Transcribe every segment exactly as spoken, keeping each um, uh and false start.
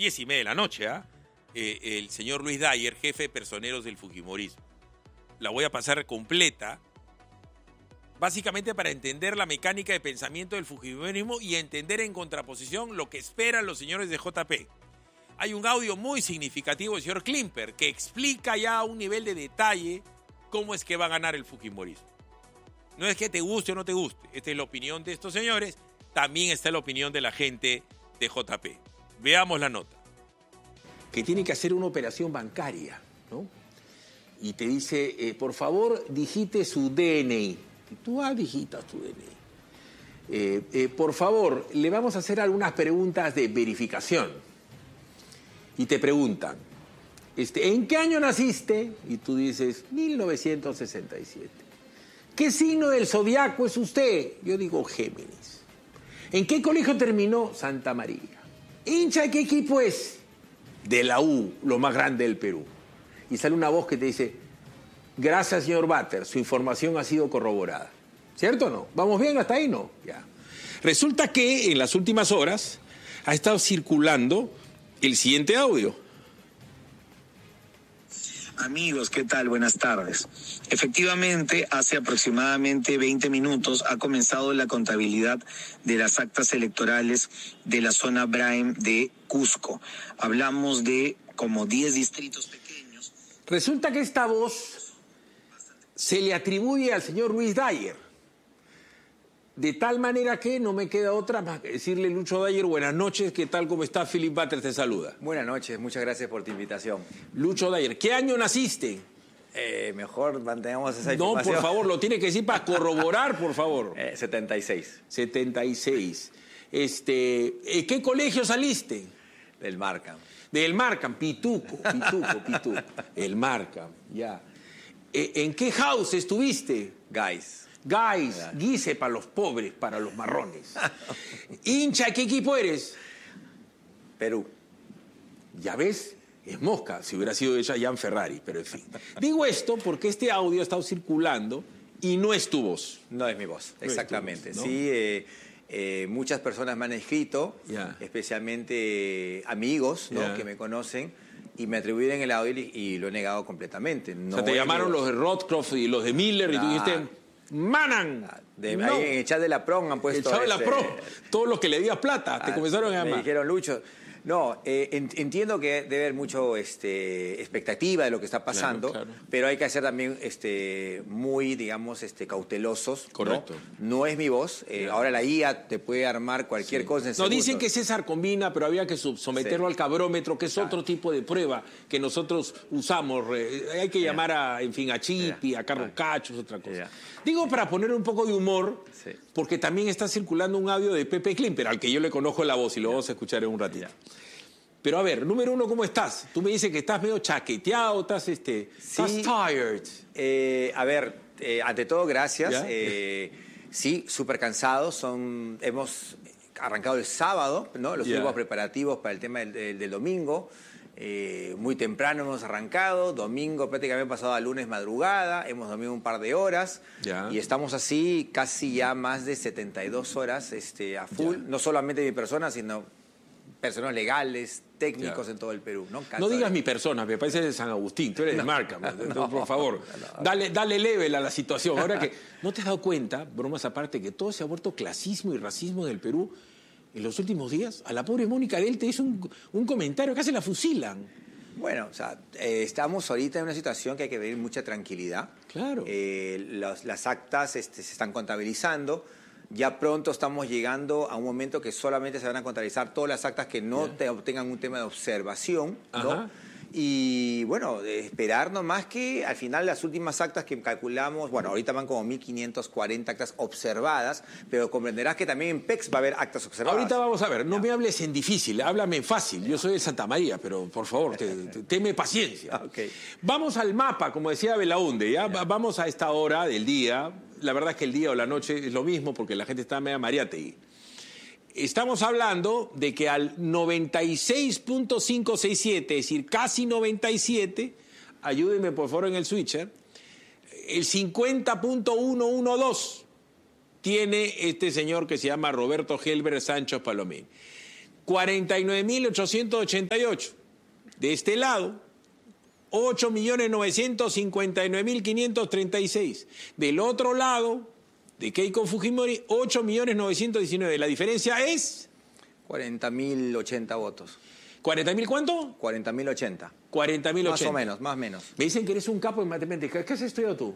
diez y media de la noche, ¿ah? ¿eh? Eh, el señor Luis Dyer, jefe de personeros del Fujimorismo. La voy a pasar completa, básicamente para entender la mecánica de pensamiento del Fujimorismo y entender en contraposición lo que esperan los señores de J P. Hay un audio muy significativo del señor Klimper que explica ya a un nivel de detalle cómo es que va a ganar el Fujimorismo. No es que te guste o no te guste, esta es la opinión de estos señores, también está la opinión de la gente de J P. Veamos la nota. Que tiene que hacer una operación bancaria, ¿no? Y te dice, eh, por favor, digite su D N I. Y tú, ah, digitas tu D N I. Eh, eh, por favor, le vamos a hacer algunas preguntas de verificación. Y te preguntan, este, ¿en qué año naciste? Y tú dices, mil novecientos sesenta y siete. ¿Qué signo del zodiaco es usted? Yo digo, Géminis. ¿En qué colegio terminó? Santa María. ¿Hincha de qué equipo es? De la U, lo más grande del Perú. Y sale una voz que te dice, gracias, señor Batter, su información ha sido corroborada. ¿Cierto o no? ¿Vamos bien hasta ahí? No. Ya. Resulta que en las últimas horas ha estado circulando el siguiente audio. Amigos, ¿qué tal? Buenas tardes. Efectivamente, hace aproximadamente veinte minutos ha comenzado la contabilidad de las actas electorales de la zona Braem de Cusco. Hablamos de como diez distritos pequeños. Resulta que esta voz se le atribuye al señor Luis Dyer. De tal manera que no me queda otra más que decirle, Lucho Dyer, buenas noches, ¿qué tal? ¿Cómo está? Philip Batter te saluda. Buenas noches, muchas gracias por tu invitación. Lucho Dyer, ¿qué año naciste? Eh, mejor mantengamos esa No, información. por favor, lo tiene que decir para corroborar, por favor. Eh, setenta y seis. setenta y seis. Este, ¿en qué colegio saliste? Del Markham. Del Markham, Pituco, Pituco, Pituco. El Markham, ya. ¿En qué house estuviste? Guys. Guys, Guise para los pobres, para los marrones. ¿Hincha, qué equipo eres? Perú. Ya ves, es mosca, si hubiera sido ella Jan Ferrari, pero en fin. Digo esto porque este audio ha estado circulando y no es tu voz. No es mi voz, no exactamente. Voz, ¿no? Sí, eh, eh, muchas personas me han escrito, yeah. especialmente eh, amigos, ¿no? yeah. que me conocen, y me atribuyen el audio y, y lo he negado completamente. No, o sea, te llamaron los de Rothkopf y los de Miller nah. y tú dijiste... ¡Manan! De, no. Ahí en el chat de la PROM han puesto... El chat de la este, PROM. Todos los que le días plata, te ah, comenzaron a llamar. Me dijeron, Lucho... No, eh, entiendo que debe haber mucho este, expectativa de lo que está pasando, claro, claro. pero hay que ser también este, muy, digamos, este, cautelosos. Correcto. No, no es mi voz. Eh, ahora la I A te puede armar cualquier sí. cosa en No, segundos. dicen que César combina, pero había que someterlo sí. al cabrómetro, que es claro. otro tipo de prueba que nosotros usamos. Hay que llamar yeah. a, en fin, a Chipi, yeah. a Carlos yeah. Cachos, otra cosa. Yeah. Digo, para poner un poco de humor, sí. porque también está circulando un audio de Pepe Klimper, al que yo le conozco la voz y lo yeah. vamos a escuchar en un ratito. Yeah. Pero a ver, número uno, ¿cómo estás? Tú me dices que estás medio chaqueteado, estás, este, sí, estás tired. Eh, a ver, eh, ante todo, gracias. Eh, sí, súper cansados. Son, hemos arrancado el sábado, ¿no? Los yeah. últimos preparativos para el tema del, del, del domingo. Eh, muy temprano hemos arrancado. Domingo prácticamente pasado a lunes madrugada. Hemos dormido un par de horas. Yeah. Y estamos así casi ya más de setenta y dos horas este, a full. Yeah. No solamente mi persona, sino personas legales, técnicos claro. en todo el Perú. No, no digas mi persona, me parece de San Agustín, tú eres no, de Markham, no, por favor, no, dale, dale level a la situación. Ahora que, ¿no te has dado cuenta, bromas aparte, que todo se ha vuelto clasismo y racismo en el Perú en los últimos días? A la pobre Mónica Delta hizo un, un comentario, casi la fusilan. Bueno, o sea, eh, estamos ahorita en una situación que hay que tener mucha tranquilidad. Claro. Eh, los, las actas este, se están contabilizando. Ya pronto estamos llegando a un momento que solamente se van a contabilizar todas las actas que no yeah. te, tengan un tema de observación, ¿no? Y bueno, esperar nomás que al final las últimas actas que calculamos, bueno, ahorita van como mil quinientas cuarenta actas observadas, pero comprenderás que también en P E X va a haber actas observadas. Ahorita vamos a ver, no yeah. me hables en difícil, háblame en fácil. Yo soy de Santa María, pero por favor, te, te, teme paciencia. Okay. Vamos al mapa, como decía Belaunde, ¿ya? Yeah. Vamos a esta hora del día. La verdad es que el día o la noche es lo mismo porque la gente está media mariátegui. Estamos hablando de que al noventa y seis punto quinientos sesenta y siete, es decir, casi noventa y siete, ayúdenme por favor en el switcher, el cincuenta punto ciento doce tiene este señor que se llama Roberto Helber Sánchez Palomín. cuarenta y nueve mil ochocientos ochenta y ocho. De este lado, ocho millones novecientos cincuenta y nueve mil quinientos treinta y seis. Del otro lado, de Keiko Fujimori, ocho millones novecientos diecinueve. La diferencia es... cuarenta mil ochenta votos. ¿cuarenta mil cuánto? cuarenta mil ochenta. cuarenta mil ochenta. Más o menos, más o menos. Me dicen que eres un capo en matemáticas. ¿Qué has estudiado tú?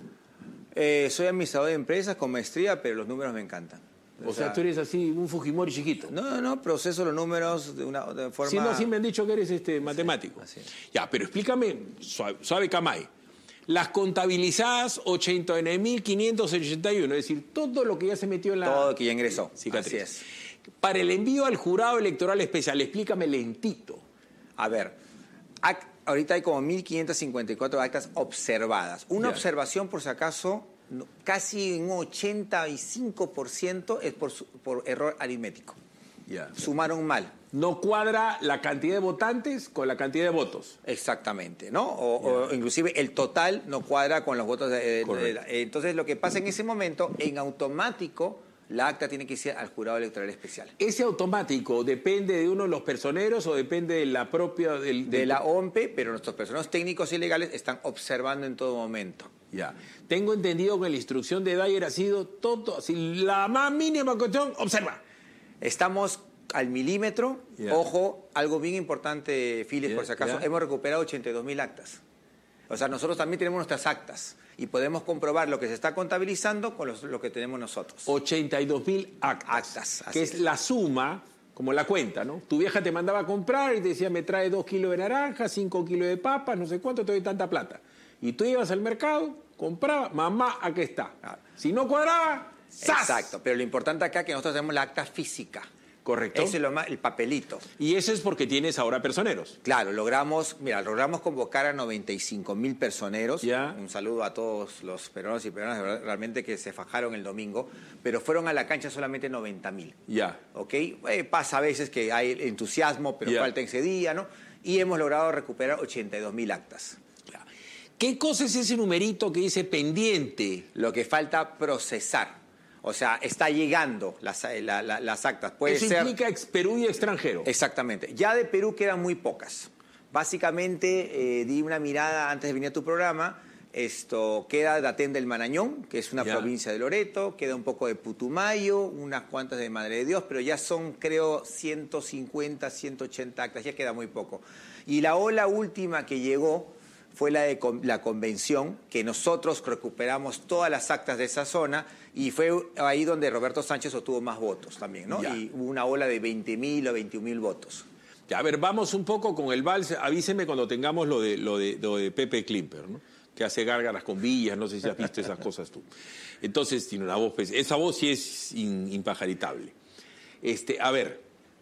Eh, soy administrador de empresas con maestría, pero los números me encantan. O, o sea, sea, tú eres así un Fujimori chiquito. No, no, no, proceso los números de una de forma... Sí, no, sí me han dicho que eres este, matemático. Sí, así es. Ya, pero explícame, suave, suave Camay. Las contabilizadas ochenta y nueve mil quinientos ochenta y uno, es decir, todo lo que ya se metió en la... Todo lo que ya ingresó. Cicatriz. Así es. Para el envío al jurado electoral especial, explícame lentito. A ver, ahorita hay como mil quinientas cincuenta y cuatro actas observadas. Una Ya. observación, por si acaso, casi un ochenta y cinco por ciento es por, por error aritmético. Ya. Sumaron mal. No cuadra la cantidad de votantes con la cantidad de votos. Exactamente, ¿no? O, o inclusive el total no cuadra con los votos. De, de, de, entonces, lo que pasa en ese momento, en automático, la acta tiene que ir al jurado electoral especial. ¿Ese automático depende de uno de los personeros o depende de la propia... Del, De del... la O M P E, pero nuestros personeros técnicos y legales están observando en todo momento. Ya. Tengo entendido que la instrucción de Dyer ha sido todo, así, la más mínima cuestión, observa. Estamos al milímetro. Yeah. Ojo, algo bien importante, Philip, Yeah, por si acaso, yeah. hemos recuperado ochenta y dos mil actas. O sea, nosotros también tenemos nuestras actas y podemos comprobar lo que se está contabilizando con los, lo que tenemos nosotros. ochenta y dos mil actas, Actas, así que es, es. la suma, como la cuenta, ¿no? Tu vieja te mandaba a comprar y te decía, me trae dos kilos de naranja, cinco kilos de papas, no sé cuánto, te doy tanta plata. Y tú ibas al mercado, comprabas, mamá, aquí está. Claro. Si no cuadraba, ¡zas! Exacto, pero lo importante acá es que nosotros tenemos la acta física. Correcto. Ese es lo más, el papelito. Y eso es porque tienes ahora personeros. Claro, logramos, mira, logramos convocar a noventa y cinco mil personeros. Ya. Un saludo a todos los peruanos y peruanas realmente que se fajaron el domingo, pero fueron a la cancha solamente noventa mil. Ya. ¿Ok? Eh, pasa a veces que hay entusiasmo, pero Ya. falta ese día, ¿no? Y hemos logrado recuperar ochenta y dos mil actas. Ya. ¿Qué cosa es ese numerito que dice pendiente? Lo que falta procesar. O sea, está llegando las, la, la, las actas. Puede Eso ser... implica ex Perú y extranjero. Exactamente. Ya de Perú quedan muy pocas. Básicamente, eh, di una mirada antes de venir a tu programa. Esto queda Datén del Marañón, que es una Ya. provincia de Loreto, queda un poco de Putumayo, unas cuantas de Madre de Dios, pero ya son, creo, ciento cincuenta, ciento ochenta actas, ya queda muy poco. Y la ola última que llegó fue la de con- la convención, que nosotros recuperamos todas las actas de esa zona, y fue ahí donde Roberto Sánchez obtuvo más votos también, ¿no? Ya. Y hubo una ola de veinte mil o veintiún mil votos. Ya, a ver, vamos un poco con el vals. Avíseme cuando tengamos lo de, lo de, lo de Pepe Klimper, ¿no? Que hace gárgaras con villas, no sé si has visto esas cosas tú. Entonces tiene una voz, pues, esa voz sí es in- impajaritable. Este, a ver,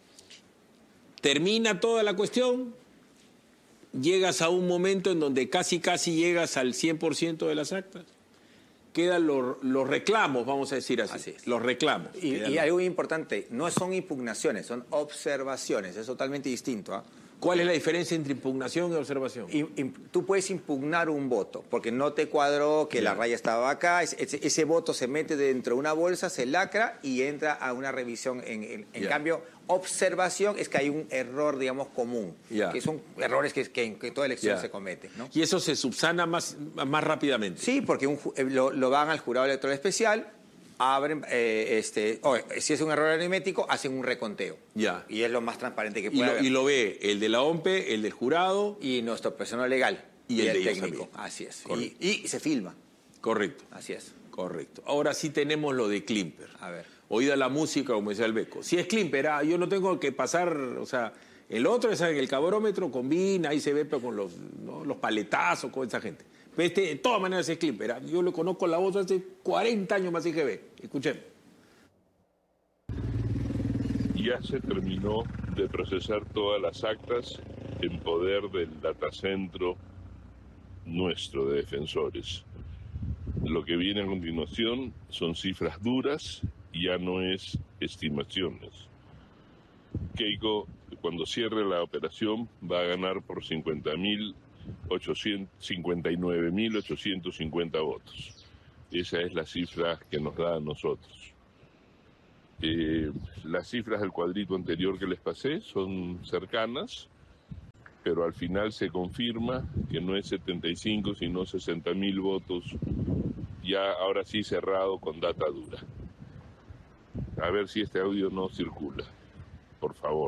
termina toda la cuestión, llegas a un momento en donde casi casi llegas al cien por ciento de las actas, quedan los, los reclamos, vamos a decir así, Así es. los reclamos. Y, Quedan y los- algo muy importante, no son impugnaciones, son observaciones, es totalmente distinto. ¿ah? ¿Cuál es la diferencia entre impugnación y observación? Y- y tú puedes impugnar un voto, porque no te cuadró que Ya. la raya estaba acá, ese, ese- ese voto se mete dentro de una bolsa, se lacra y entra a una revisión. En, en- en Ya. cambio, observación es que hay un error, digamos, común, Ya. que son errores que, que en que toda elección Ya. se cometen, ¿no? Y eso se subsana más, más rápidamente. Sí, porque un ju- eh, lo, lo van al jurado electoral especial, abren, eh, este, o, eh, si es un error aritmético, hacen un reconteo. Ya. Y es lo más transparente que Y puede lo, haber. y lo ve el de la O M P E, el del jurado. Y nuestro personal legal. Y el de ellos técnico. también. Así es. Y, Correcto. y se filma. Correcto, Así es. correcto. Ahora sí tenemos lo de Klimper. A ver. Oída la música, como decía el Beco. Si es Klimper, ah, yo no tengo que pasar, o sea, el otro es en el cabrómetro, combina, ahí se ve pero con los, ¿no? los paletazos, con esa gente. Pero este, de todas maneras, es Klimper. ah. Yo lo conozco la voz hace cuarenta años más I G B. Escuchemos. Ya se terminó de procesar todas las actas en poder del datacentro nuestro de defensores. Lo que viene a continuación son cifras duras, ya no es estimaciones. Keiko, cuando cierre la operación, va a ganar por cincuenta mil cincuenta y nueve mil ochocientos cincuenta votos. Esa es la cifra que nos da a nosotros. Eh, las cifras del cuadrito anterior que les pasé son cercanas, pero al final se confirma que no es setenta y cinco, sino sesenta mil votos, ya ahora sí cerrado con data dura. A ver si este audio no circula, por favor.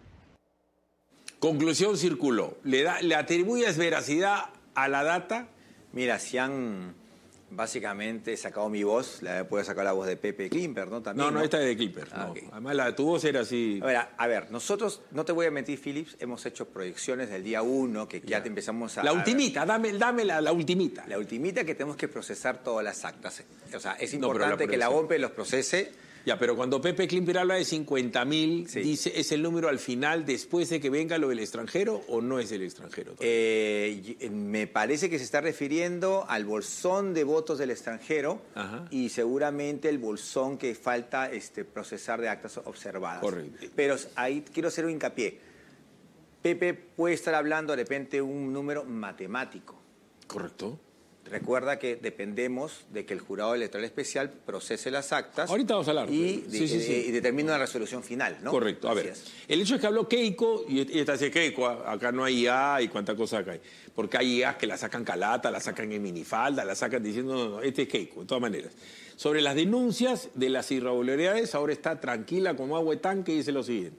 Conclusión, circuló. ¿Le, da, ¿Le atribuyes veracidad a la data? Mira, si han básicamente sacado mi voz, la puede sacar la voz de Pepe Klimper, ¿no? También, no, no, ¿no? esta es de Klimper. Ah, No. okay. Además, la, tu voz era así. A ver, a, a ver, nosotros, no te voy a mentir, Philips, hemos hecho proyecciones del día uno, que ya, ya te empezamos a... La ultimita, dame, dame la, la ultimita. La ultimita, que tenemos que procesar todas las actas. O sea, es No, importante la que la O M P los procese. Ya, pero cuando Pepe Klimper habla de cincuenta mil, Sí. dice, ¿es el número al final después de que venga lo del extranjero o no es el extranjero? Eh, me parece que se está refiriendo al bolsón de votos del extranjero. Ajá. Y seguramente el bolsón que falta este, procesar de actas observadas. Correcto. Pero ahí quiero hacer un hincapié. Pepe puede estar hablando de repente un número matemático. Correcto. Recuerda que dependemos de que el jurado electoral especial procese las actas. Ahorita vamos a hablar. Y, sí, sí, sí. y determine una resolución final, ¿no? Correcto. A Así ver, es. el hecho es que habló Keiko, y esta dice Keiko, acá no hay I A y cuánta cosa acá hay. Porque hay I A que la sacan calata, la sacan en minifalda, la sacan diciendo, no, no, este es Keiko, de todas maneras. Sobre las denuncias de las irregularidades, ahora está tranquila como agua de tanque y dice lo siguiente.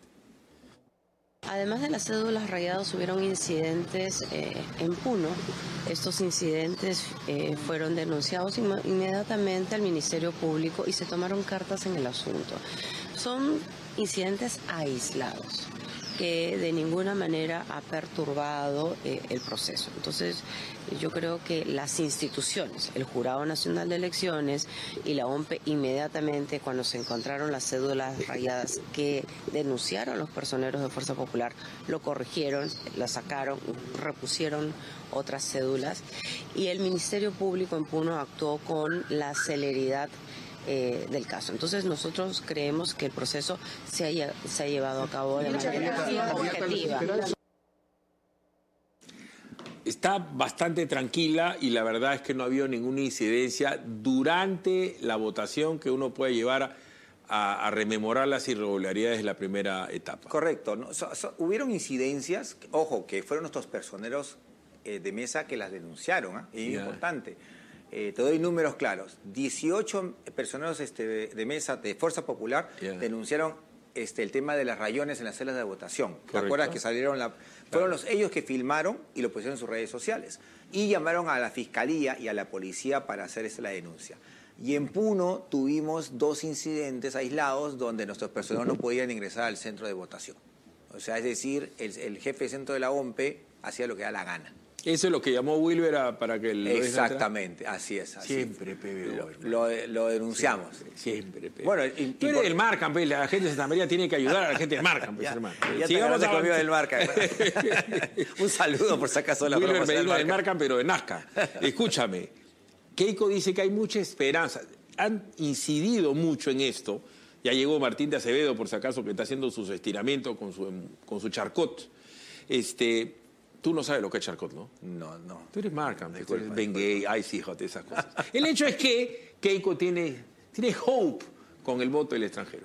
Además de las cédulas rayadas, hubieron incidentes eh, en Puno. Estos incidentes eh, fueron denunciados inm- inmediatamente al Ministerio Público y se tomaron cartas en el asunto. Son incidentes aislados que de ninguna manera ha perturbado eh, el proceso. Entonces, yo creo que las instituciones, el Jurado Nacional de Elecciones y la O M P, inmediatamente cuando se encontraron las cédulas rayadas que denunciaron los personeros de Fuerza Popular, lo corrigieron, las sacaron, repusieron otras cédulas y el Ministerio Público en Puno actuó con la celeridad Eh, del caso. Entonces nosotros creemos que el proceso se ha, se ha llevado a cabo de manera objetiva. Está bastante tranquila y la verdad es que no ha habido ninguna incidencia durante la votación que uno puede llevar a, a rememorar las irregularidades de la primera etapa. Correcto. ¿No? So, so, hubieron incidencias, ojo, que fueron nuestros personeros eh, de mesa que las denunciaron, ¿eh? Es yeah. importante. Eh, te doy números claros. dieciocho personeros este, de, de mesa de Fuerza Popular yeah. denunciaron este, el tema de las rayones en las celas de votación. ¿Te acuerdas que salieron la, fueron los ellos que filmaron y lo pusieron en sus redes sociales? Y llamaron a la Fiscalía y a la Policía para hacer esta la denuncia. Y en Puno tuvimos dos incidentes aislados donde nuestros personeros no podían ingresar al centro de votación. O sea, es decir, el, el jefe de centro de la O M P hacía lo que da la gana. Eso es lo que llamó Wilber para que... El Exactamente, así es. Así. Siempre, Pepe. Lo, lo, lo denunciamos. Siempre, siempre Pepe. Bueno, y, Tú eres por... del Marcan, pues, la gente de Santa María tiene que ayudar a la gente del Marcan, pues, ya, hermano. Ya sigamos te conmigo del Marcan. Un saludo, por si acaso, la Wilber me dijo del Marcan, pero de Nazca. Escúchame, Keiko dice que hay mucha esperanza. Han incidido mucho en esto. Ya llegó Martín de Acevedo, por si acaso, que está haciendo sus estiramientos con su, con su charcot. Este... Tú no sabes lo que es charcot, ¿no? No, no. Tú eres Markham, tú eres Ben Gay, ay, sí, joder, esas cosas. El hecho es que Keiko tiene, tiene hope con el voto del extranjero.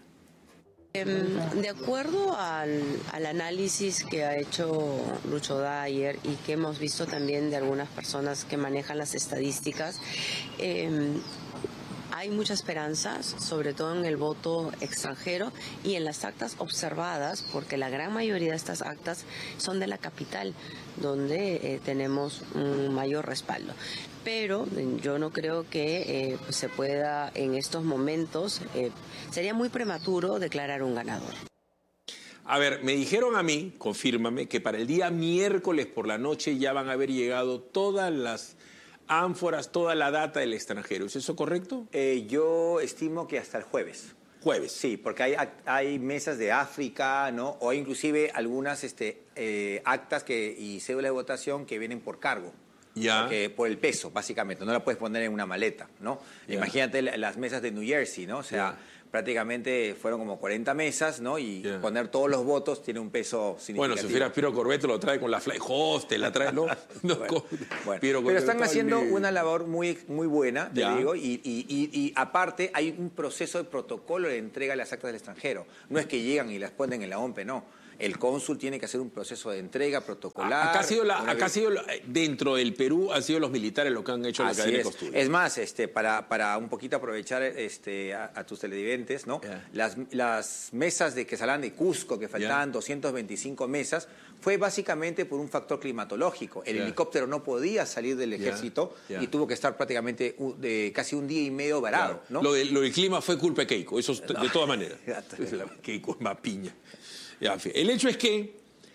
De acuerdo al, al análisis que ha hecho Lucho Dyer y que hemos visto también de algunas personas que manejan las estadísticas, eh, hay mucha esperanza, sobre todo en el voto extranjero y en las actas observadas, porque la gran mayoría de estas actas son de la capital, donde eh, tenemos un mayor respaldo. Pero yo no creo que eh, pues se pueda en estos momentos, eh, sería muy prematuro declarar un ganador. A ver, me dijeron a mí, confírmame, que para el día miércoles por la noche ya van a haber llegado todas las ánforas, toda la data del extranjero. ¿Es eso correcto? Eh, yo estimo que hasta el jueves. Jueves. Sí, porque hay, hay mesas de África, ¿no? O hay inclusive algunas este, eh, actas que, y cédulas de votación que vienen por cargo. Ya. Porque, por el peso, básicamente. No la puedes poner en una maleta, ¿no? Ya. Imagínate las mesas de New Jersey, ¿no? O sea, ya. prácticamente fueron como cuarenta mesas, ¿no? Y yeah. poner todos los votos tiene un peso significativo. Bueno, si fuera Piero Corbeto lo trae con la fly host, te la trae, ¿no? no bueno, con, bueno. Pero están haciendo una labor muy, muy buena, te yeah. digo, y, y, y, y aparte hay un proceso de protocolo de entrega de las actas del extranjero. No es que llegan y las ponen en la O M P E, no. El cónsul tiene que hacer un proceso de entrega protocolar. Acá ha sido, la, acá ha sido dentro del Perú, han sido los militares los que han hecho la Así cadena es. de costura. Es más, este, para, para un poquito aprovechar este, a, a tus televidentes, ¿no? Yeah. Las, las mesas de que salían de Cusco, que faltaban yeah. doscientas veinticinco mesas, fue básicamente por un factor climatológico. El yeah. helicóptero no podía salir del ejército yeah. Yeah. y tuvo que estar prácticamente un, de, casi un día y medio varado. Claro. ¿No? Lo, de, lo del clima fue culpa de Keiko, eso no. de todas maneras. Keiko es más piña. El hecho es que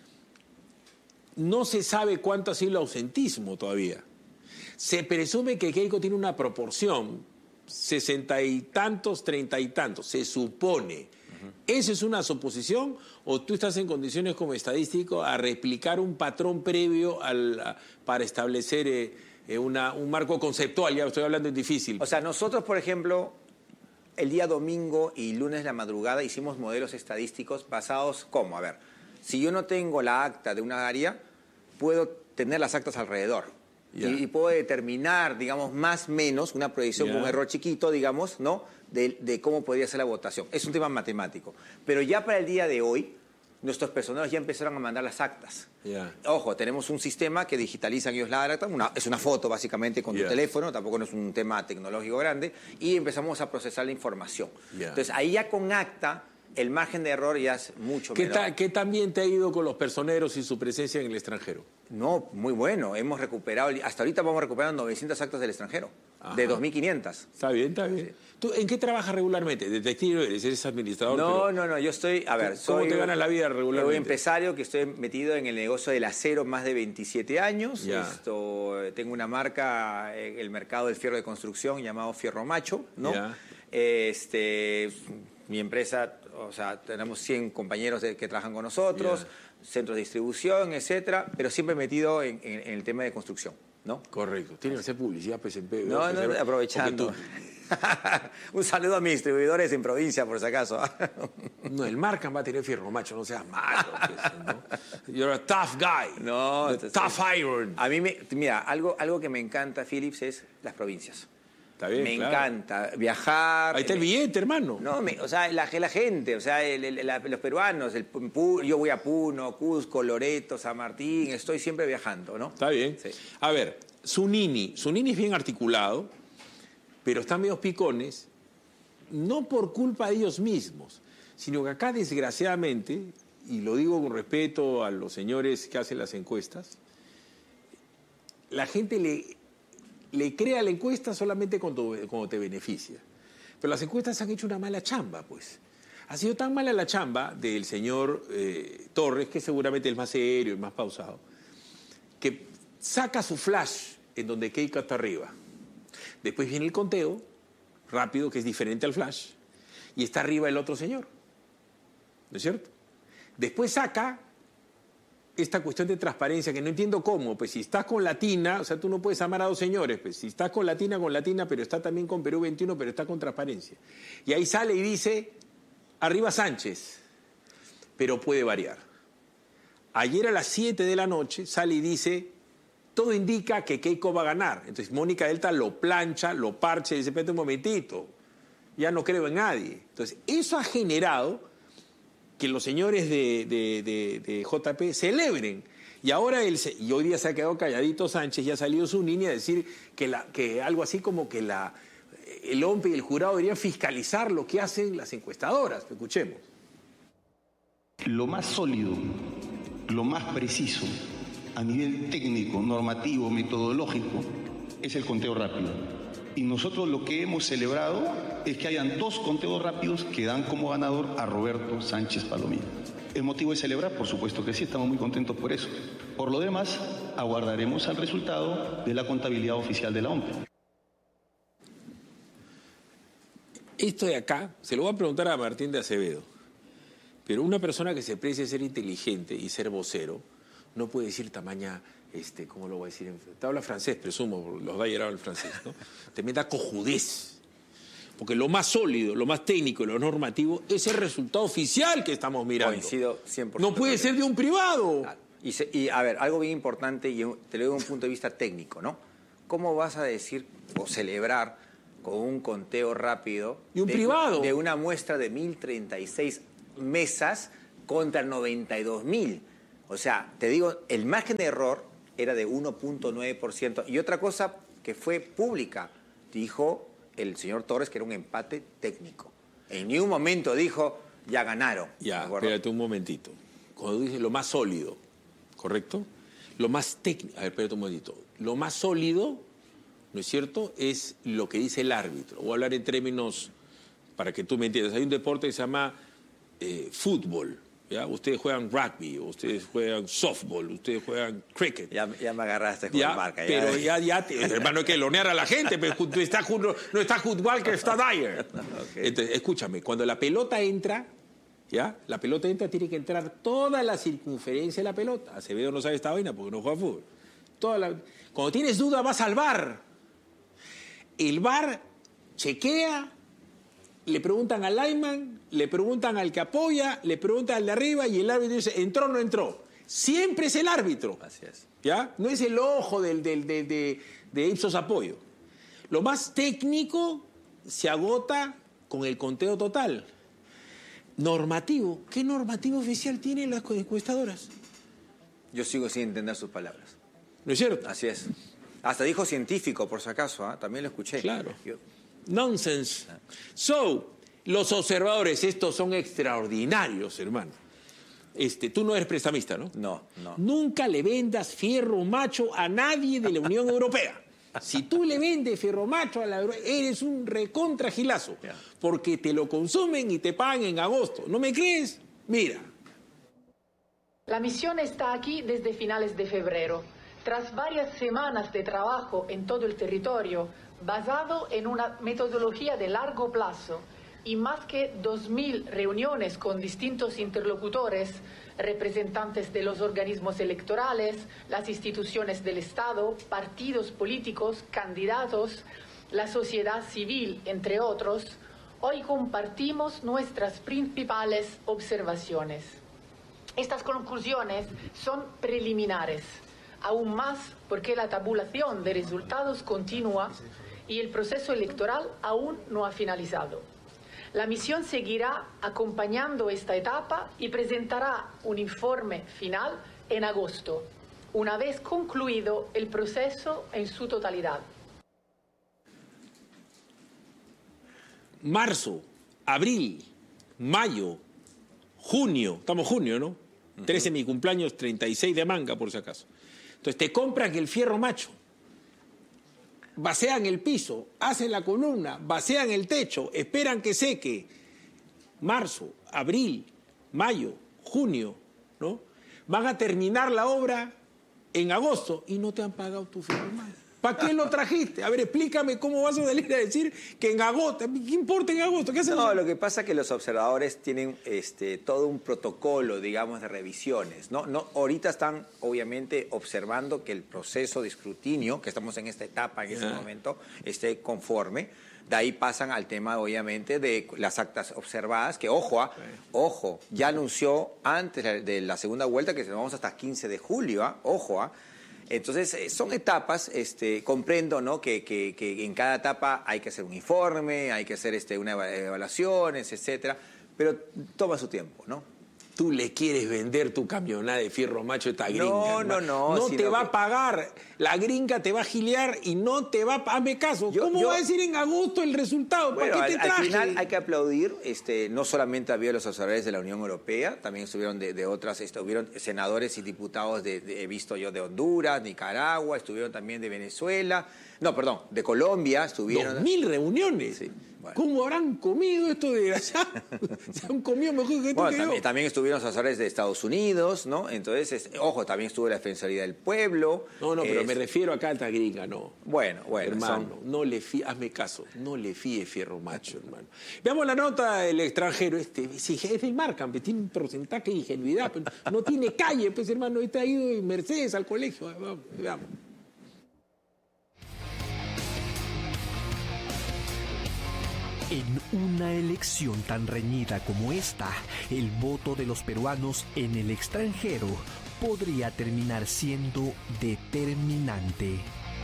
no se sabe cuánto ha sido el ausentismo todavía. Se presume que Keiko tiene una proporción, sesenta y tantos, treinta y tantos, se supone. Uh-huh. ¿Eso es una suposición o tú estás en condiciones como estadístico a replicar un patrón previo al, a, para establecer eh, una, un marco conceptual? Ya estoy hablando en difícil. O sea, nosotros, por ejemplo... El día domingo y lunes de la madrugada hicimos modelos estadísticos basados, ¿cómo? A ver, si yo no tengo la acta de una área, puedo tener las actas alrededor. Yeah. Y, y puedo determinar, digamos, más o menos, una predicción yeah. con un error chiquito, digamos, ¿no? De, de cómo podría ser la votación. Es un tema matemático. Pero ya para el día de hoy, nuestros personeros ya empezaron a mandar las actas. Yeah. Ojo, tenemos un sistema que digitalizan ellos la acta, una, es una foto básicamente con yeah. tu teléfono, tampoco no es un tema tecnológico grande, y empezamos a procesar la información. Yeah. Entonces, ahí ya con acta, el margen de error ya es mucho ¿Qué menor. Ta, ¿Qué también te ha ido con los personeros y su presencia en el extranjero? No, muy bueno. Hemos recuperado, hasta ahorita vamos recuperando novecientas actas del extranjero, Ajá. de dos mil quinientas. Está bien, está bien. Sí. ¿Tú en qué trabajas regularmente? ¿Detective eres? ¿Eres administrador? No, pero... no, no, yo estoy, a ver, ¿Cómo soy... ¿Cómo te ganas la vida regularmente? Soy empresario que estoy metido en el negocio del acero más de veintisiete años. Yeah. Esto, tengo una marca en el mercado del fierro de construcción llamado Fierro Macho, ¿no? Yeah. Este, mi empresa, o sea, tenemos cien compañeros de, que trabajan con nosotros, yeah. centros de distribución, etcétera, pero siempre metido en, en, en el tema de construcción, ¿no? Correcto. Tiene que hacer publicidad, P S P. No, no, aprovechando. Un saludo a mis distribuidores en provincia, por si acaso. No, el Markham va a tener Fierro Macho, no seas malo. ¿No? You're a tough guy. No, The tough iron. A mí, me, mira, algo, algo que me encanta, Philips, es las provincias. Está bien, me claro. encanta viajar. Ahí está el billete, hermano. No, me, o sea, la, la gente, o sea, el, el, la, los peruanos, el, yo voy a Puno, Cusco, Loreto, San Martín, estoy siempre viajando, ¿no? Está bien. Sí. A ver, Zunini. Zunini es bien articulado, pero están medio picones, no por culpa de ellos mismos, sino que acá, desgraciadamente, y lo digo con respeto a los señores que hacen las encuestas, la gente le, le crea la encuesta solamente cuando, cuando te beneficia. Pero las encuestas han hecho una mala chamba, pues. Ha sido tan mala la chamba del señor eh, Torres, que seguramente es el más serio, el más pausado, que saca su flash en donde Keiko está arriba. Después viene el conteo rápido, que es diferente al flash, y está arriba el otro señor. ¿No es cierto? Después saca esta cuestión de transparencia, que no entiendo cómo. Pues si estás con Latina, o sea, tú no puedes amar a dos señores. Pues si estás con Latina, con Latina, pero está también con Perú veintiuno, pero está con transparencia. Y ahí sale y dice, arriba Sánchez, pero puede variar. Ayer a las siete de la noche sale y dice... Todo indica que Keiko va a ganar. Entonces Mónica Delta lo plancha, lo parcha y dice, espérate un momentito, ya no creo en nadie. Entonces eso ha generado que los señores de, de, de, de J P celebren. Y ahora él se, y hoy día se ha quedado calladito Sánchez, ya ha salido su niña a decir que, la, que algo así como que la, el O M P E y el jurado deberían fiscalizar lo que hacen las encuestadoras. Escuchemos. Lo más sólido, lo más preciso, a nivel técnico, normativo, metodológico, es el conteo rápido. Y nosotros lo que hemos celebrado es que hayan dos conteos rápidos que dan como ganador a Roberto Sánchez Palomino. ¿Es motivo de celebrar? Por supuesto que sí, estamos muy contentos por eso. Por lo demás, aguardaremos al resultado de la contabilidad oficial de la O M P E. Esto de acá, se lo voy a preguntar a Martín de Acevedo, pero una persona que se precie ser inteligente y ser vocero, no puede decir tamaña, este, ¿cómo lo voy a decir? Te habla francés, presumo, los Dyer hablan francés, ¿no? Te meta cojudez. Porque lo más sólido, lo más técnico y lo normativo es el resultado oficial que estamos mirando. Coincido cien por ciento. No puede ser de un privado. Y, se, y a ver, algo bien importante, y te lo digo desde un punto de vista técnico, ¿no? ¿Cómo vas a decir o celebrar con un conteo rápido y un de, privado de una muestra de mil treinta y seis mesas contra noventa y dos mil? O sea, te digo, el margen de error era de uno punto nueve por ciento. Y otra cosa que fue pública, dijo el señor Torres que era un empate técnico. En ningún momento dijo, ya ganaron. Ya, espérate un momentito. Cuando dice lo más sólido, ¿correcto? Lo más técnico, a ver, espérate un momentito. Lo más sólido, ¿no es cierto?, es lo que dice el árbitro. Voy a hablar en términos para que tú me entiendas. Hay un deporte que se llama eh, fútbol. ¿Ya? Ustedes juegan rugby, ustedes juegan softball, ustedes juegan cricket. Ya, ya me agarraste con ya, la marca. Ya. Pero ya, ya, te, hermano, hay que lonear a la gente, pero no está, no está Hudwal que está Dyer. Okay. Entonces, escúchame, cuando la pelota entra, ¿ya? La pelota entra, tiene que entrar toda la circunferencia de la pelota. Acevedo no sabe esta vaina porque no juega fútbol. Toda la... Cuando tienes duda, vas al V A R. El V A R chequea, le preguntan al lineman, le preguntan al que apoya, le preguntan al de arriba y el árbitro dice, ¿entró o no entró? Siempre es el árbitro. Así es. ¿Ya? No es el ojo del, del, de, de, de Ipsos Apoyo. Lo más técnico se agota con el conteo total. Normativo. ¿Qué normativo oficial tienen las encuestadoras? Yo sigo sin entender sus palabras. ¿No es cierto? Así es. Hasta dijo científico, por si acaso, ¿eh? También lo escuché. Claro. Yo... Nonsense. So, los observadores, estos son extraordinarios, hermano. Este, tú no eres prestamista, ¿no? No, no. Nunca le vendas fierro macho a nadie de la Unión Europea. Si tú le vendes fierro macho a la Euro... eres un recontra gilazo. Yeah. Porque te lo consumen y te pagan en agosto. ¿No me crees? Mira. La misión está aquí desde finales de febrero. Tras varias semanas de trabajo en todo el territorio, basado en una metodología de largo plazo y más que dos mil reuniones con distintos interlocutores, representantes de los organismos electorales, las instituciones del Estado, partidos políticos, candidatos, la sociedad civil, entre otros, hoy compartimos nuestras principales observaciones. Estas conclusiones son preliminares, aún más porque la tabulación de resultados continúa y el proceso electoral aún no ha finalizado. La misión seguirá acompañando esta etapa y presentará un informe final en agosto, una vez concluido el proceso en su totalidad. Marzo, abril, mayo, junio, estamos junio, ¿no? Uh-huh. trece mi cumpleaños, treinta y seis de manga, por si acaso. Entonces te compran el fierro macho, vacían el piso, hacen la columna, vacían el techo, esperan que seque. Marzo, abril, mayo, junio, ¿no? Van a terminar la obra en agosto y no te han pagado tu fierro macho. ¿Para qué lo trajiste? A ver, explícame cómo vas a salir a decir que en agosto. ¿Qué importa en agosto? ¿Qué hacen? No, lo que pasa es que los observadores tienen este, todo un protocolo, digamos, de revisiones, ¿no? No, ahorita están, obviamente, observando que el proceso de escrutinio, que estamos en esta etapa, en este ah. momento, esté conforme. De ahí pasan al tema, obviamente, de las actas observadas, que, ojo, ah, sí. ojo, ya anunció antes de la segunda vuelta que nos vamos hasta quince de julio, ah, ojo, ah. Entonces, son etapas, este, comprendo, ¿no? que, que, que en cada etapa hay que hacer un informe, hay que hacer este, una evaluaciones, etcétera, pero toma su tiempo, ¿no? Tú le quieres vender tu camioneta de fierro macho a esta gringa. No, no, no. No te va que... a pagar. La gringa te va a gilear y no te va a... Hazme caso. Yo, ¿Cómo yo... va a decir en agosto el resultado? Bueno, ¿Para qué te al, traje? al final hay que aplaudir. Este, no solamente había los observadores de la Unión Europea, también estuvieron de, de otras, estuvieron senadores y diputados, de, de, he visto yo, de Honduras, Nicaragua, estuvieron también de Venezuela. No, perdón, de Colombia estuvieron... Dos mil reuniones. Sí. Bueno. ¿Cómo habrán comido esto de allá? Se han comido mejor que esto bueno, que también, yo. También estuvieron los asesores de Estados Unidos, ¿no? Entonces, es, ojo, también estuvo la Defensoría del Pueblo. No, no, pero es... me refiero acá a esta gringa, no. Bueno, bueno. Hermano, son... no le fíe, hazme caso, no le fíe fierro macho, hermano. Veamos la nota del extranjero este. Si es del Markham, tiene un porcentaje de ingenuidad, pero no tiene calle, pues, hermano. Este ha ido en Mercedes al colegio. Vamos, veamos. En una elección tan reñida como esta, el voto de los peruanos en el extranjero podría terminar siendo determinante.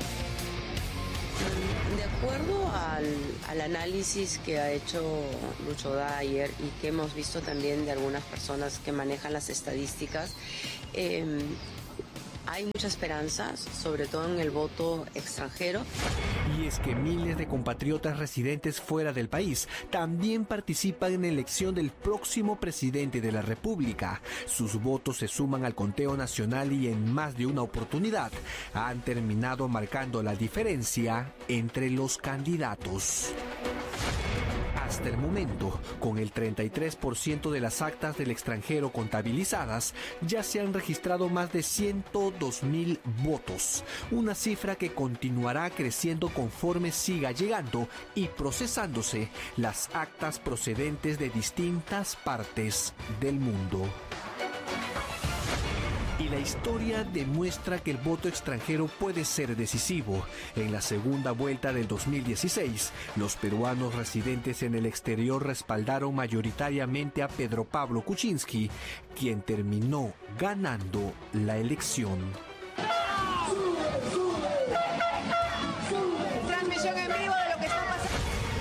De acuerdo al, al análisis que ha hecho Lucho Dyer y que hemos visto también de algunas personas que manejan las estadísticas, eh, hay mucha esperanza, sobre todo en el voto extranjero. Y es que miles de compatriotas residentes fuera del país también participan en la elección del próximo presidente de la República. Sus votos se suman al conteo nacional y en más de una oportunidad han terminado marcando la diferencia entre los candidatos. Hasta el momento, con el treinta y tres por ciento de las actas del extranjero contabilizadas, ya se han registrado más de ciento dos mil votos, una cifra que continuará creciendo conforme siga llegando y procesándose las actas procedentes de distintas partes del mundo. Y la historia demuestra que el voto extranjero puede ser decisivo. En la segunda vuelta del dos mil dieciséis, los peruanos residentes en el exterior respaldaron mayoritariamente a Pedro Pablo Kuczynski, quien terminó ganando la elección. Transmisión en vivo de lo que está pasando.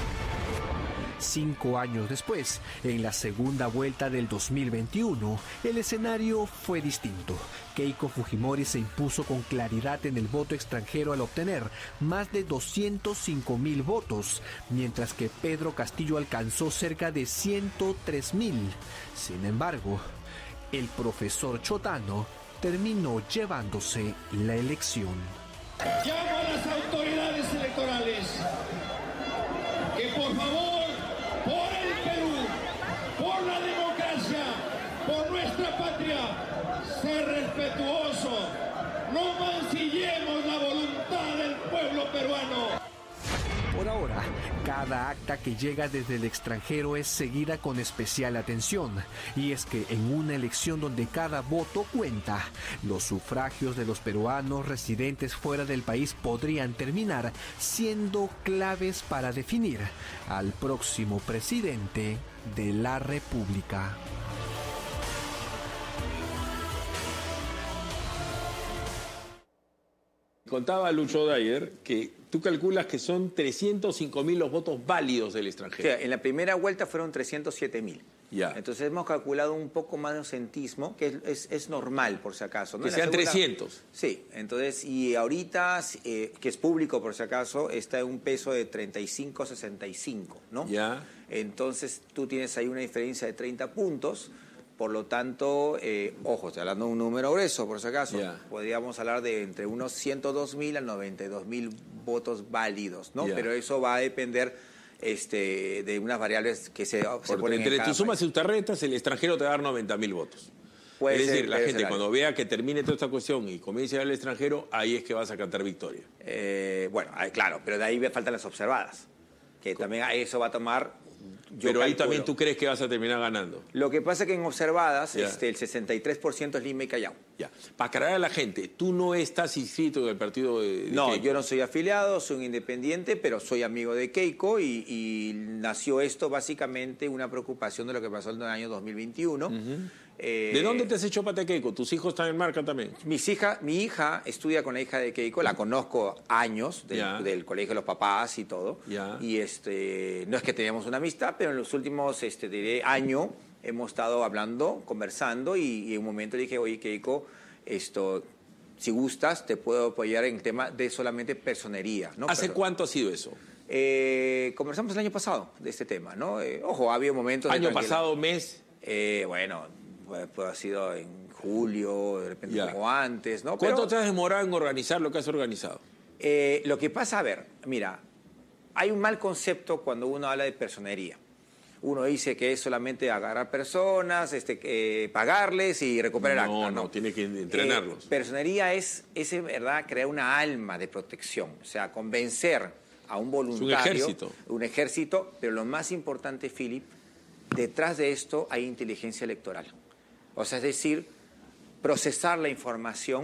Cinco años después, en la segunda vuelta del dos mil veintiuno, el escenario fue distinto. Keiko Fujimori se impuso con claridad en el voto extranjero al obtener más de doscientos cinco mil votos, mientras que Pedro Castillo alcanzó cerca de ciento tres mil. Sin embargo, el profesor Chotano terminó llevándose la elección. Llamo a las autoridades electorales que por favor, por el Perú, por la democracia, por nuestra patria, ser respetuosos, no mancillemos la voluntad del pueblo peruano. Por ahora, cada acta que llega desde el extranjero es seguida con especial atención, y es que en una elección donde cada voto cuenta, los sufragios de los peruanos residentes fuera del país podrían terminar siendo claves para definir al próximo presidente de la República. Contaba Lucho Dyer que tú calculas que son trescientos cinco mil los votos válidos del extranjero. O sea, en la primera vuelta fueron trescientos siete mil. Ya. Entonces hemos calculado un poco más de ausentismo, que es, es, es normal por si acaso, ¿no? Que sean segunda, trescientos. Sí, entonces, y ahorita, eh, que es público por si acaso, está en un peso de treinta y cinco a sesenta y cinco, ¿no? Ya. Entonces tú tienes ahí una diferencia de treinta puntos. Por lo tanto, eh, ojo, estoy hablando de un número grueso, por si acaso. Yeah. Podríamos hablar de entre unos ciento dos mil a noventa y dos mil votos válidos, ¿no? Yeah. Pero eso va a depender este, de unas variables que se, se ponen entre en cada tus sumas país. y tus restas, el extranjero te va a dar noventa mil votos. Puede es decir, ser, la puede gente ser cuando algo. vea que termine toda esta cuestión y comience a ir al extranjero, ahí es que vas a cantar victoria. Eh, bueno, ahí, claro, pero de ahí me faltan las observadas, que ¿Cómo? También eso va a tomar... Yo Pero ahí calculo. también tú crees que vas a terminar ganando. Lo que pasa es que en observadas Ya. este, el sesenta y tres por ciento es Lima y Callao. Ya. Para aclarar a la gente, tú no estás inscrito en el partido de, de No, Keiko. yo no soy afiliado, soy un independiente, pero soy amigo de Keiko y, y nació esto básicamente una preocupación de lo que pasó en el año dos mil veintiuno. Uh-huh. eh, ¿De dónde te has hecho pata Keiko? ¿Tus hijos están en marca también? Mis hija, mi hija estudia con la hija de Keiko, la conozco años del, Ya. del colegio de los papás y todo. Ya. Y este, no es que teníamos una amistad, pero en los últimos, este, diré, año hemos estado hablando, conversando y, y en un momento le dije, oye Keiko, esto, si gustas, te puedo apoyar en el tema de solamente personería, ¿no? ¿Hace Pero, cuánto ha sido eso? Eh, conversamos el año pasado de este tema, ¿no? Eh, ojo, ha habido momentos... de ¿Año tranquila- pasado, mes? Eh, bueno, pues, pues ha sido en julio, de repente Ya. un poco antes, ¿no? ¿Cuánto Pero, te has demorado en organizar lo que has organizado? eh, lo que pasa, a ver, mira, hay un mal concepto cuando uno habla de personería. Uno dice que es solamente agarrar personas, este, eh, pagarles y recuperar No, actas. no, tiene que entrenarlos. Eh, personería es, es, en verdad, crear una alma de protección. O sea, convencer a un voluntario. ejército. Un ejército, pero lo más importante, Philip, detrás de esto hay inteligencia electoral. O sea, es decir, procesar la información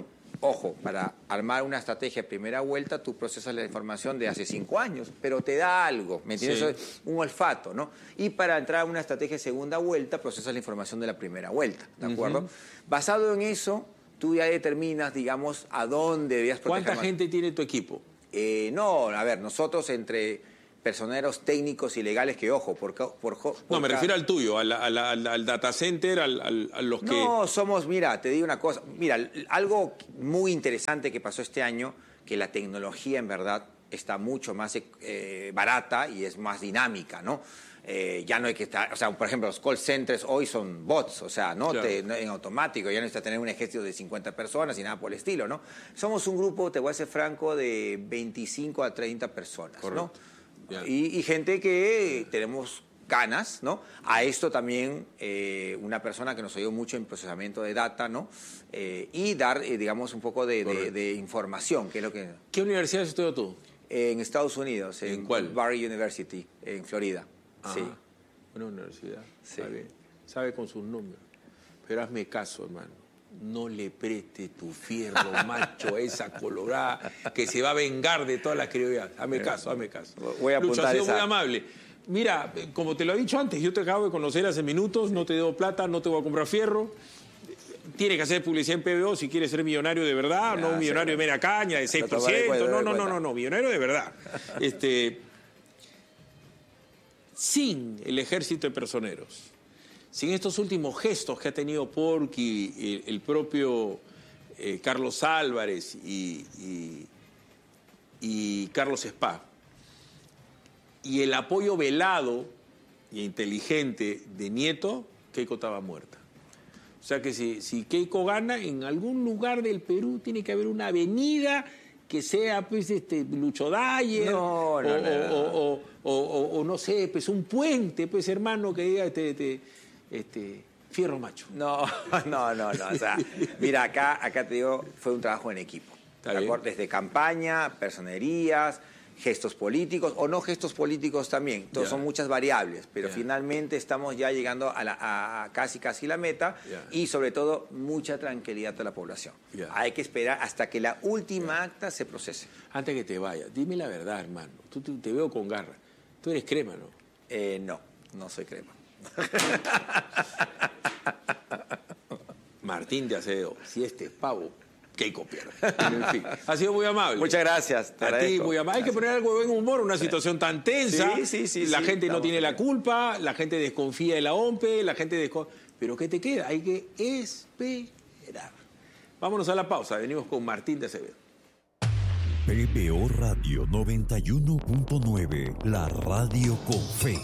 Ojo, para armar una estrategia de primera vuelta, tú procesas la información de hace cinco años, pero te da algo, ¿me entiendes? Sí. Eso es un olfato, ¿no? Y para entrar a una estrategia de segunda vuelta, procesas la información de la primera vuelta, ¿de acuerdo? Uh-huh. Basado en eso, tú ya determinas, digamos, a dónde debías proteger. ¿Cuánta más gente tiene tu equipo? Eh, no, a ver, nosotros entre personeros técnicos y legales que, ojo, por... por, por no, me refiero al tuyo, al, al, al, al data center, al, al, a los que... No, somos, mira, te digo una cosa, mira, algo muy interesante que pasó este año, que la tecnología en verdad está mucho más eh, barata y es más dinámica, ¿no? Eh, ya no hay que estar, o sea, por ejemplo, los call centers hoy son bots, o sea, ¿no? Claro. Te, en automático, ya no necesitas tener un ejército de cincuenta personas y nada por el estilo, ¿no? Somos un grupo, te voy a ser franco, de veinticinco a treinta personas, correcto, ¿no? Y, y gente que tenemos ganas, ¿no? A esto también eh, una persona que nos ayudó mucho en procesamiento de data, ¿no? Eh, y dar, eh, digamos, un poco de, de, de información, que es lo que... ¿Qué universidad estudió tú? En Estados Unidos, en, ¿En cuál? Barry University, en Florida. Ah, sí. Una universidad. Sí. Sabe, sabe con sus números. Pero hazme caso, hermano. No le preste tu fierro, macho, a esa colorada que se va a vengar de todas las criollades. Hazme caso, hazme caso. Voy a apuntar. Lucho, ha sido esa... muy amable. Mira, como te lo he dicho antes, yo te acabo de conocer hace minutos, no te debo plata, no te voy a comprar fierro. Tienes que hacer publicidad en P B O si quieres ser millonario de verdad, ya, no un millonario de media caña, de seis por ciento. No, no, no, no, no, millonario de verdad. Este, sin el ejército de personeros, sin estos últimos gestos que ha tenido Porky, el, el propio eh, Carlos Álvarez y, y, y Carlos Spa, y el apoyo velado e inteligente de Nieto, Keiko estaba muerta. O sea que si, si Keiko gana, en algún lugar del Perú tiene que haber una avenida que sea, pues, este, Lucho Dyer, no, no, o, no, no. O, o, o, o, o no sé, pues un puente, pues, hermano, que diga este, este, este fierro macho. No, no, no, no. O sea, mira, acá, acá te digo, fue un trabajo en equipo. Desde campaña, personerías, gestos políticos o no gestos políticos también. Entonces, son muchas variables, pero yeah. finalmente estamos ya llegando a, la, a, a casi casi la meta yeah. y sobre todo mucha tranquilidad a la población. Yeah. Hay que esperar hasta que la última yeah. acta se procese. Antes que te vayas, dime la verdad, hermano. Tú te, te veo con garra. Tú eres crema, ¿no? Eh, no, no soy crema. Martín de Acevedo, si este es pavo, Keiko pierde. En fin, ha sido muy amable. Muchas gracias. Te a ti, muy amable. Hay que poner algo de buen humor en una situación tan tensa. Sí, sí, sí. La sí, gente no tiene bien. la culpa, la gente desconfía de la O M P E, la gente desconfía. Pero ¿qué te queda? Hay que esperar. Vámonos a la pausa. Venimos con Martín de Acevedo. P B O Radio noventa y uno punto nueve, la radio con fe.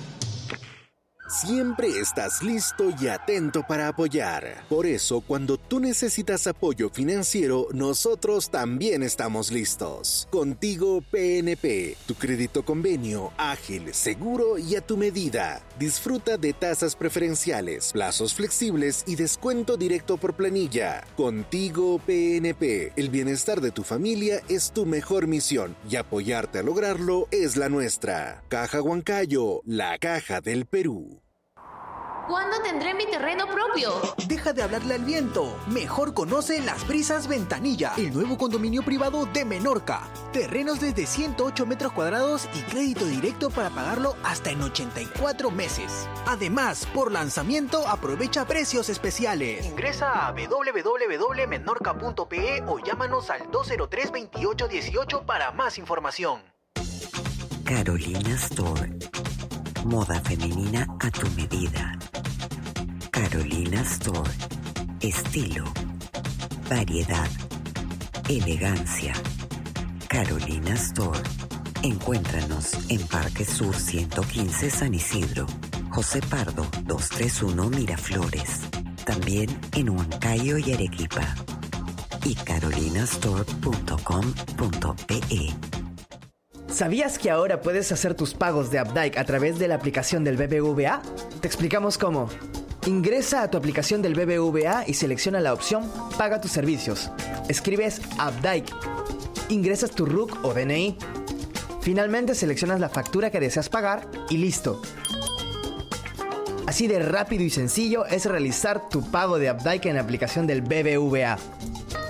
Siempre estás listo y atento para apoyar. Por eso, cuando tú necesitas apoyo financiero, nosotros también estamos listos. Contigo P N P, tu crédito convenio, ágil, seguro y a tu medida. Disfruta de tasas preferenciales, plazos flexibles y descuento directo por planilla. Contigo P N P, el bienestar de tu familia es tu mejor misión y apoyarte a lograrlo es la nuestra. Caja Huancayo, la caja del Perú. ¿Cuándo tendré mi terreno propio? Deja de hablarle al viento. Mejor conoce Las Brisas Ventanilla, el nuevo condominio privado de Menorca. Terrenos desde ciento ocho metros cuadrados y crédito directo para pagarlo hasta en ochenta y cuatro meses. Además, por lanzamiento aprovecha precios especiales. Ingresa a w w w punto menorca punto p e o llámanos al dos cero tres, veintiocho dieciocho para más información. Carolina Store. Moda femenina a tu medida. Carolina Store. Estilo, variedad, elegancia. Carolina Store. Encuéntranos en Parque Sur ciento quince San Isidro, José Pardo doscientos treinta y uno Miraflores. También en Huancayo y Arequipa. Y carolina store punto com punto pe e. ¿Sabías que ahora puedes hacer tus pagos de Updike a través de la aplicación del B B V A? Te explicamos cómo. Ingresa a tu aplicación del B B V A y selecciona la opción Paga tus servicios. Escribes Updike. Ingresas tu R U C o D N I. Finalmente seleccionas la factura que deseas pagar y listo. Así de rápido y sencillo es realizar tu pago de Updike en la aplicación del B B V A.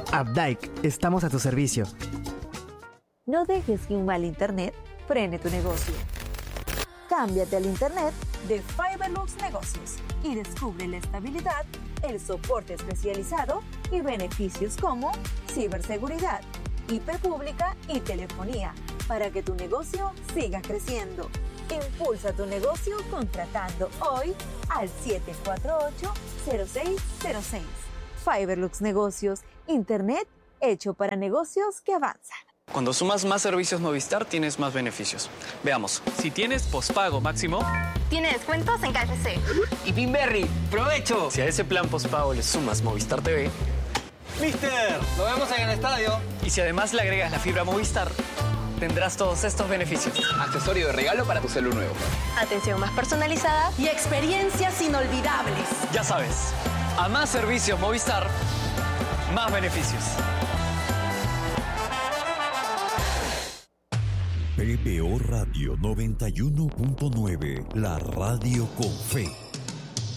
Updike, estamos a tu servicio. No dejes que un mal internet frene tu negocio. Cámbiate al internet de Fiberlux Negocios y descubre la estabilidad, el soporte especializado y beneficios como ciberseguridad, I P pública y telefonía para que tu negocio siga creciendo. Impulsa tu negocio contratando hoy al siete cuatro ocho, cero seis cero seis. Fiberlux Negocios, internet hecho para negocios que avanzan. Cuando sumas más servicios Movistar, tienes más beneficios. Veamos. Si tienes pospago máximo, tiene descuentos en K F C. Y Pinberry, ¡provecho! Si a ese plan pospago le sumas Movistar T V, ¡Mister! ¡Lo vemos en el estadio! Y si además le agregas la fibra Movistar, tendrás todos estos beneficios. Accesorio de regalo para tu celu nuevo. Atención más personalizada y experiencias inolvidables. Ya sabes, a más servicios Movistar, más beneficios. P B O Radio noventa y uno punto nueve, la radio con fe.